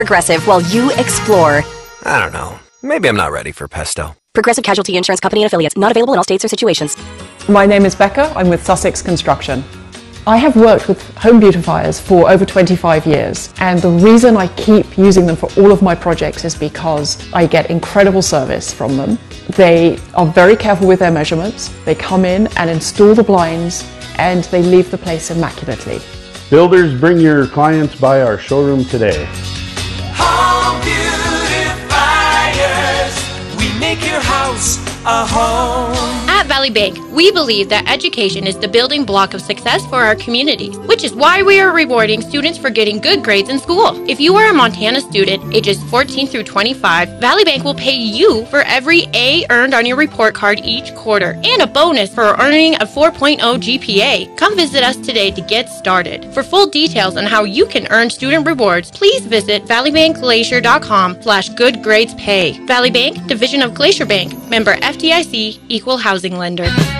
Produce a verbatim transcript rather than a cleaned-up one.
Progressive while you explore. I don't know. Maybe I'm not ready for pesto. Progressive Casualty Insurance Company and Affiliates. Not available in all states or situations. My name is Becca. I'm with Sussex Construction. I have worked with home beautifiers for over twenty-five years, and the reason I keep using them for all of my projects is because I get incredible service from them. They are very careful with their measurements. They come in and install the blinds, and they leave the place immaculately. Builders, bring your clients by our showroom today. Home beautifiers, we make your house a home. At Valley Bank, we believe that education is the building block of success for our communities, which is why we are rewarding students for getting good grades in school. If you are a Montana student, ages fourteen through twenty-five, Valley Bank will pay you for every A earned on your report card each quarter, and a bonus for earning a four point oh G P A. Come visit us today to get started. For full details on how you can earn student rewards, please visit valleybankglacier.com slash good grades pay. Valley Bank, division of Glacier Bank, member F D I C, equal housing lender.